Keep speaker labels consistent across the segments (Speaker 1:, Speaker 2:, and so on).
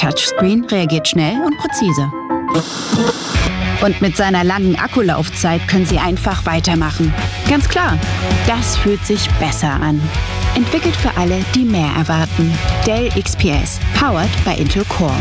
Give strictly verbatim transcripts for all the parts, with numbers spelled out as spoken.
Speaker 1: Touchscreen reagiert schnell und präzise. Und mit seiner langen Akkulaufzeit können Sie einfach weitermachen. Ganz klar, das fühlt sich besser an. Entwickelt für alle, die mehr erwarten. Dell X P S, powered by Intel Core.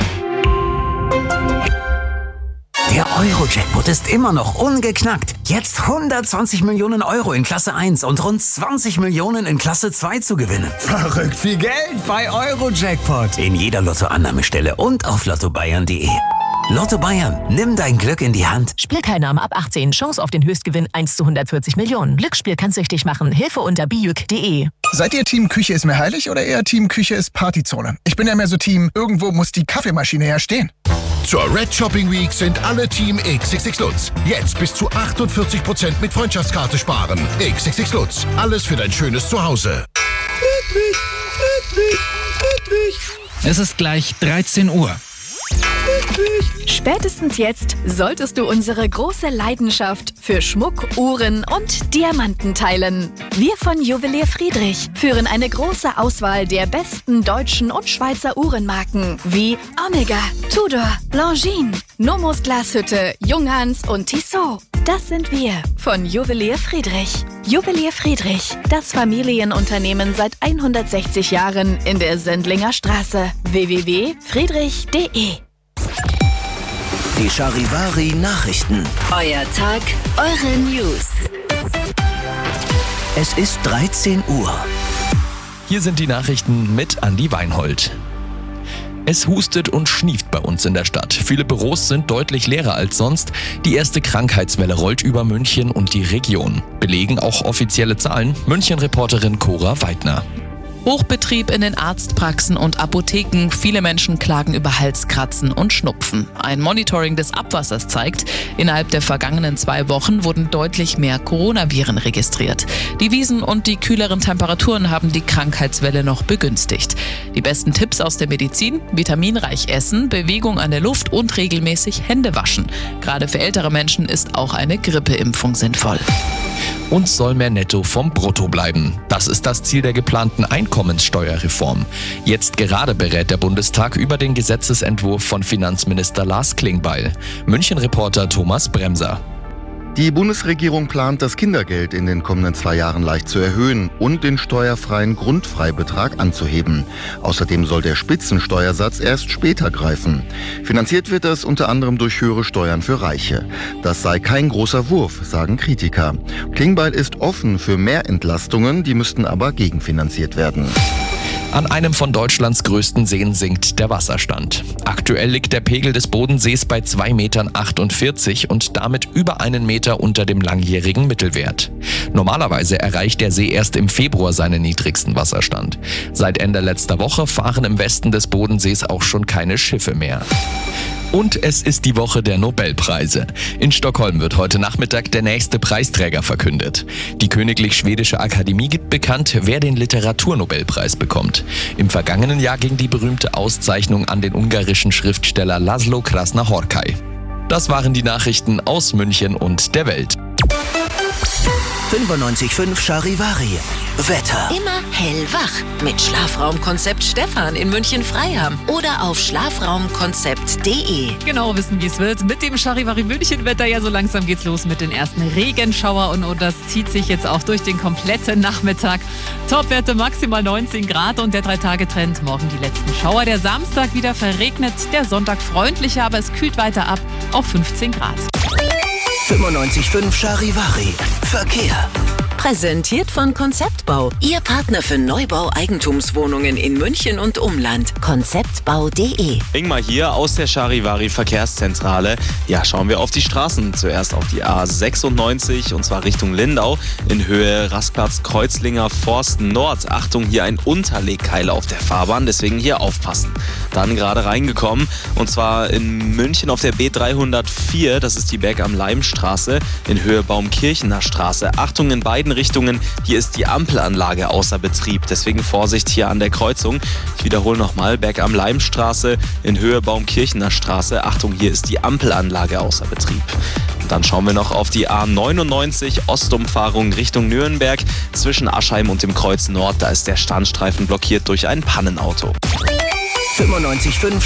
Speaker 2: Der Euro-Jackpot ist immer noch ungeknackt. Jetzt hundertzwanzig Millionen Euro in Klasse eins und rund zwanzig Millionen in Klasse zwei zu gewinnen.
Speaker 3: Verrückt viel Geld bei Euro-Jackpot.
Speaker 2: In jeder Lottoannahmestelle und auf lotto bayern punkt de. Lotto Bayern, nimm dein Glück in die Hand.
Speaker 4: Spielteilnahme ab achtzehn, Chance auf den Höchstgewinn eins zu hundertvierzig Millionen. Glücksspiel kann süchtig machen. Hilfe unter bijuk punkt de.
Speaker 5: Seid ihr Team Küche ist mir heilig oder eher Team Küche ist Partyzone? Ich bin ja mehr so Team, irgendwo muss die Kaffeemaschine her stehen.
Speaker 6: Zur Red Shopping Week sind alle Team X X X Lutz. Jetzt bis zu achtundvierzig Prozent mit Freundschaftskarte sparen. X X X Lutz. Alles für dein schönes Zuhause.
Speaker 7: Friedrich, Friedrich, Friedrich.
Speaker 8: Es ist gleich dreizehn Uhr.
Speaker 9: Spätestens jetzt solltest du unsere große Leidenschaft für Schmuck, Uhren und Diamanten teilen. Wir von Juwelier Friedrich führen eine große Auswahl der besten deutschen und Schweizer Uhrenmarken wie Omega, Tudor, Longines, Nomos Glashütte, Junghans und Tissot. Das sind wir von Juwelier Friedrich. Juwelier Friedrich, das Familienunternehmen seit hundertsechzig Jahren in der Sendlinger Straße. w w w punkt friedrich punkt de.
Speaker 10: Die Charivari Nachrichten.
Speaker 11: Euer Tag, eure News.
Speaker 10: Es ist dreizehn Uhr.
Speaker 12: Hier sind die Nachrichten mit Andi Weinhold. Es hustet und schnieft bei uns in der Stadt. Viele Büros sind deutlich leerer als sonst. Die erste Krankheitswelle rollt über München und die Region. Belegen auch offizielle Zahlen. München-Reporterin Cora Weidner.
Speaker 13: Hochbetrieb in den Arztpraxen und Apotheken. Viele Menschen klagen über Halskratzen und Schnupfen. Ein Monitoring des Abwassers zeigt, innerhalb der vergangenen zwei Wochen wurden deutlich mehr Coronaviren registriert. Die Wiesen und die kühleren Temperaturen haben die Krankheitswelle noch begünstigt. Die besten Tipps aus der Medizin: vitaminreich essen, Bewegung an der Luft und regelmäßig Hände waschen. Gerade für ältere Menschen ist auch eine Grippeimpfung sinnvoll.
Speaker 12: Uns soll mehr Netto vom Brutto bleiben. Das ist das Ziel der geplanten Einkommenssteuerreform. Jetzt gerade berät der Bundestag über den Gesetzesentwurf von Finanzminister Lars Klingbeil. München-Reporter Thomas Bremser.
Speaker 14: Die Bundesregierung plant, das Kindergeld in den kommenden zwei Jahren leicht zu erhöhen und den steuerfreien Grundfreibetrag anzuheben. Außerdem soll der Spitzensteuersatz erst später greifen. Finanziert wird das unter anderem durch höhere Steuern für Reiche. Das sei kein großer Wurf, sagen Kritiker. Klingbeil ist offen für mehr Entlastungen, die müssten aber gegenfinanziert werden.
Speaker 12: An einem von Deutschlands größten Seen sinkt der Wasserstand. Aktuell liegt der Pegel des Bodensees bei zwei Komma achtundvierzig Metern und damit über einen Meter unter dem langjährigen Mittelwert. Normalerweise erreicht der See erst im Februar seinen niedrigsten Wasserstand. Seit Ende letzter Woche fahren im Westen des Bodensees auch schon keine Schiffe mehr. Und es ist die Woche der Nobelpreise. In Stockholm wird heute Nachmittag der nächste Preisträger verkündet. Die Königlich Schwedische Akademie gibt bekannt, wer den Literaturnobelpreis bekommt. Im vergangenen Jahr ging die berühmte Auszeichnung an den ungarischen Schriftsteller Laszlo Krasznahorkai. Das waren die Nachrichten aus München und der Welt.
Speaker 10: fünfundneunzig Komma fünf Charivari. Wetter.
Speaker 11: Immer hellwach mit Schlafraumkonzept Stefan in München-Freiham oder auf schlafraumkonzept punkt de.
Speaker 13: Genau wissen, wie es wird. Mit dem Charivari München-Wetter, ja, so langsam geht's los mit den ersten Regenschauer und, und das zieht sich jetzt auch durch den kompletten Nachmittag. Topwerte maximal neunzehn Grad und der Drei-Tage-Trend. Morgen die letzten Schauer. Der Samstag wieder verregnet, der Sonntag freundlicher, aber es kühlt weiter ab auf fünfzehn Grad.
Speaker 10: fünfundneunzig Komma fünf Charivari. Verkehr.
Speaker 11: Präsentiert von Konzeptbau. Ihr Partner für Neubau-Eigentumswohnungen in München und Umland. konzeptbau punkt de.
Speaker 15: Ingmar hier aus der Charivari Verkehrszentrale. Ja, schauen wir auf die Straßen. Zuerst auf die A sechsundneunzig und zwar Richtung Lindau. In Höhe Rastplatz Kreuzlinger Forst Nord. Achtung, hier ein Unterlegkeil auf der Fahrbahn, deswegen hier aufpassen. Dann gerade reingekommen und zwar in München auf der B dreihundertvier. Das ist die Berg am Leimstraße in Höhe Baumkirchener Straße. Achtung in beiden Richtungen. Hier ist die Ampelanlage außer Betrieb. Deswegen Vorsicht hier an der Kreuzung. Ich wiederhole nochmal. Berg am Leimstraße in Höhe Baumkirchener Straße. Achtung, hier ist die Ampelanlage außer Betrieb. Und dann schauen wir noch auf die A neunundneunzig Ostumfahrung Richtung Nürnberg. Zwischen Aschheim und dem Kreuz Nord. Da ist der Standstreifen blockiert durch ein Pannenauto.
Speaker 10: fünfundneunzig Komma fünf